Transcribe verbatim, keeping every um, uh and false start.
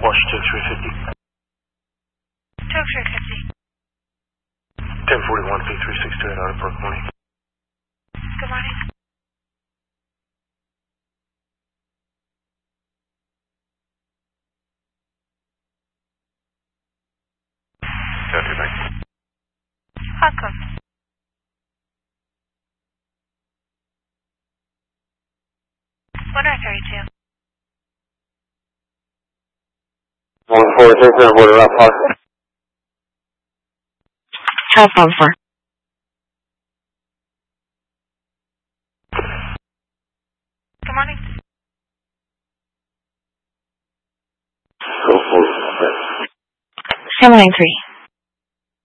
Washington three fifty. Talk three fifty. ten forty-one P three six two at Outer Park Morning. Good morning. Copy, thanks. Welcome. one oh thirty-two. one four six nine, border up, Fox. Half on four. Good morning. Go for it. seven nine three.